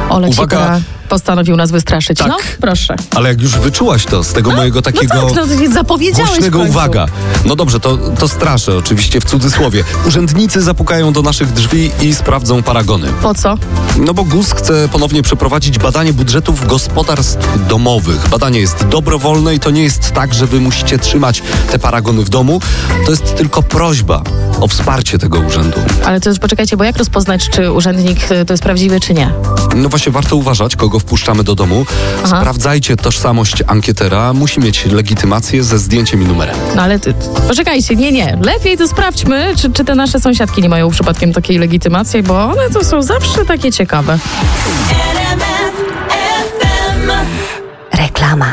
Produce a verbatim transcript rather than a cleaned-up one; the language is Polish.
Olek Uwaga. się teraz postanowił nas wystraszyć. Tak. No, proszę. Ale jak już wyczułaś to z tego No, mojego takiego no tak, no, zapowiedziałeś głośnego w końcu. uwaga. No dobrze, to, to straszę oczywiście w cudzysłowie. Urzędnicy zapukają do naszych drzwi i sprawdzą paragony. Po co? No bo G U S chce ponownie przeprowadzić badanie budżetów gospodarstw domowych. Badanie jest dobrowolne i to nie jest tak, że wy musicie trzymać te paragony w domu. To jest tylko prośba o wsparcie tego urzędu. Ale to już poczekajcie, bo jak rozpoznać, czy urzędnik y, to jest prawdziwy, czy nie? No właśnie warto uważać, kogo wpuszczamy do domu. Aha. Sprawdzajcie tożsamość ankietera. Musi mieć legitymację ze zdjęciem i numerem. No ale ty, poczekajcie, nie, nie. Lepiej to sprawdźmy, czy, czy te nasze sąsiadki nie mają przypadkiem takiej legitymacji, bo one to są zawsze takie ciekawe. Reklama.